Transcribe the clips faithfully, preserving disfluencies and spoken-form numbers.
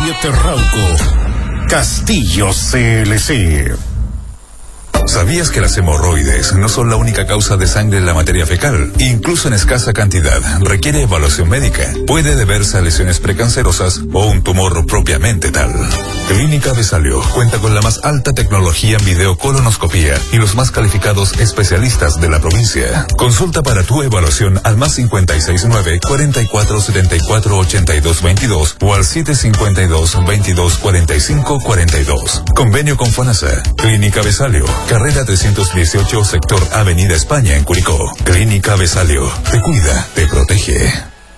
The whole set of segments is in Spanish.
siete Rauco. Castillo C L C. ¿Sabías que las hemorroides no son la única causa de sangre en la materia fecal? Incluso en escasa cantidad, requiere evaluación médica. Puede deberse a lesiones precancerosas o un tumor propiamente tal. Clínica Besalio cuenta con la más alta tecnología en videocolonoscopía y los más calificados especialistas de la provincia. Consulta para tu evaluación al más cincuenta y seis nueve, cuarenta y cuatro setenta y cuatro ochenta y dos veintidós o al siete cincuenta y dos, veintidós cuarenta y cinco cuarenta y dos. Convenio con FONASA. Clínica Besalio. Carrera trescientos dieciocho, sector Avenida España en Curicó. Clínica Besalio. Te cuida, te protege.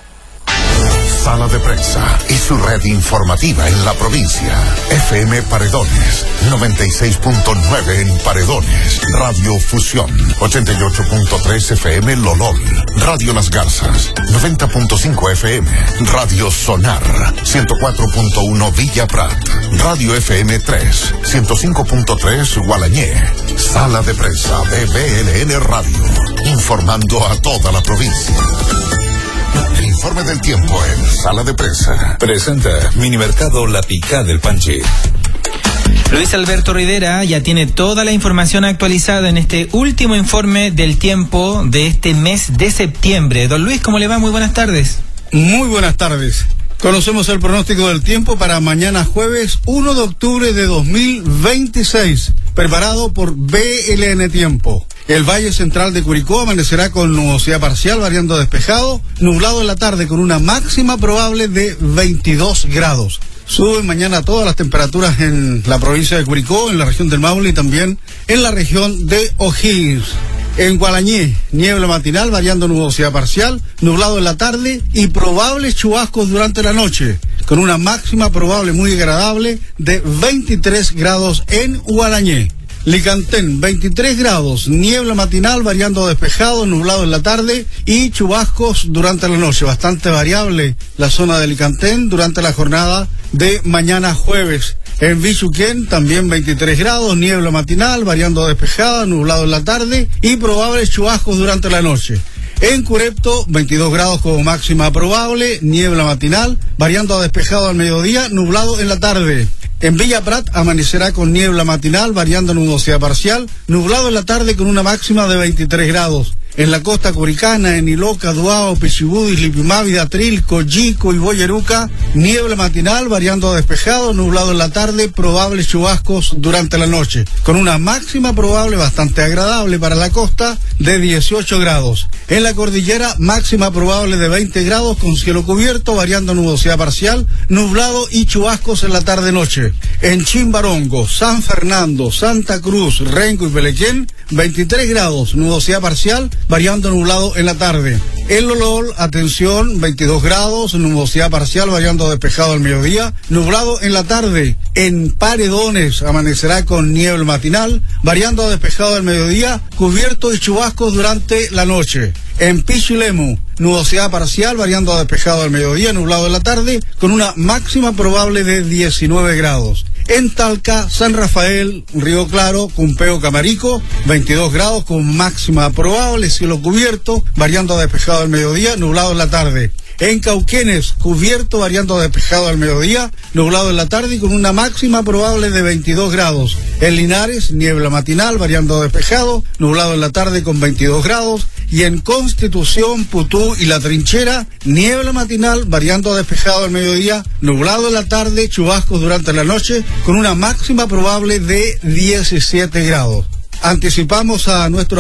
Sala de Prensa y su red informativa en la provincia. F M Paredones, noventa y seis punto nueve en Paredones. Radio Fusión, ochenta y ocho punto tres F M Lolol. Radio Las Garzas, noventa punto cinco F M. Radio Sonar, ciento cuatro punto uno Villa Prat. Radio F M tres, ciento cinco punto tres Gualañé. Sala de Prensa de B L N Radio, informando a toda la provincia. El informe del tiempo en Sala de Prensa. Presenta Minimercado La Picá del Panchi. Luis Alberto Rivera ya tiene toda la información actualizada en este último informe del tiempo de este mes de septiembre. Don Luis, ¿cómo le va? Muy buenas tardes. Muy buenas tardes. Conocemos el pronóstico del tiempo para mañana jueves uno de octubre de dos mil veintiséis, preparado por B L N Tiempo. El Valle Central de Curicó amanecerá con nubosidad parcial, variando despejado, nublado en la tarde con una máxima probable de veintidós grados. Suben mañana todas las temperaturas en la provincia de Curicó, en la región del Maule y también en la región de O'Higgins. En Gualañé, niebla matinal, variando nubosidad parcial, nublado en la tarde y probables chubascos durante la noche, con una máxima probable muy agradable de veintitrés grados en Gualañé. Licantén, veintitrés grados, niebla matinal, variando despejado, nublado en la tarde y chubascos durante la noche. Bastante variable la zona de Licantén durante la jornada de mañana jueves. En Bichuquén, también veintitrés grados, niebla matinal, variando despejada, nublado en la tarde y probables chubascos durante la noche. En Curepto, veintidós grados como máxima probable, niebla matinal, variando a despejado al mediodía, nublado en la tarde. En Villa Prat amanecerá con niebla matinal, variando nubosidad parcial, nublado en la tarde con una máxima de veintitrés grados. En la costa curicana, en Iloca, Duao, Pichibudis, Lipimávida, Atril, Coyico y Boyeruca, niebla matinal, variando a despejado, nublado en la tarde, probables chubascos durante la noche, con una máxima probable bastante agradable para la costa de dieciocho grados. En la cordillera, máxima probable de veinte grados con cielo cubierto, variando nubosidad parcial, nublado y chubascos en la tarde-noche. En Chimbarongo, San Fernando, Santa Cruz, Renco y Pelequén, veintitrés grados, nubosidad parcial, variando nublado en la tarde. En Lolol, atención, veintidós grados, nubosidad parcial, variando despejado al mediodía, nublado en la tarde. En Paredones amanecerá con niebla matinal, variando despejado al mediodía, cubierto y chubascos durante la noche. En Pichilemu, nubosidad parcial, variando a despejado al mediodía, nublado en la tarde, con una máxima probable de diecinueve grados. En Talca, San Rafael, Río Claro, Cumpeo, Camarico, veintidós grados con máxima probable, cielo cubierto, variando a despejado al mediodía, nublado en la tarde. En Cauquenes, cubierto, variando a despejado al mediodía, nublado en la tarde y con una máxima probable de veintidós grados. En Linares, niebla matinal, variando a despejado, nublado en la tarde con veintidós grados. Y en Constitución, Putú y La Trinchera, niebla matinal, variando a despejado al mediodía, nublado en la tarde, chubascos durante la noche, con una máxima probable de diecisiete grados. Anticipamos a nuestros